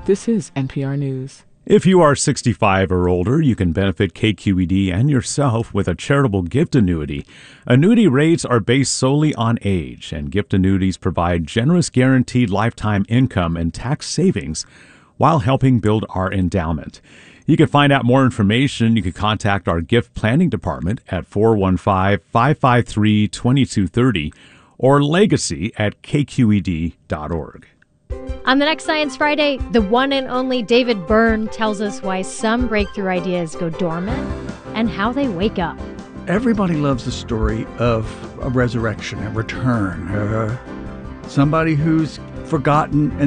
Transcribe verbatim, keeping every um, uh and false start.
This is N P R News. If you are sixty-five or older, you can benefit K Q E D and yourself with a charitable gift annuity. Annuity rates are based solely on age, and gift annuities provide generous guaranteed lifetime income and tax savings while helping build our endowment. You can find out more information. You can contact our gift planning department at four one five, five five three, two two three zero or legacy at k q e d dot org. On the next Science Friday, the one and only David Byrne tells us why some breakthrough ideas go dormant and how they wake up. Everybody loves the story of a resurrection, a return, uh, somebody who's forgotten and